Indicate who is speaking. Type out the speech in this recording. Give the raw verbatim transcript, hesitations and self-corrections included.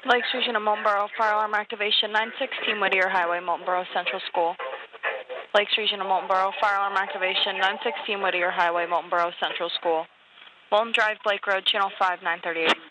Speaker 1: Lakes Region of Moultonboro, fire alarm activation nine sixteen Whittier Highway, Moultonboro Central School. Lakes Region of Moultonboro, fire alarm activation nine sixteen Whittier Highway, Moultonboro Central School. Moulton Drive, Blake Road, Channel five, nine thirty-eight.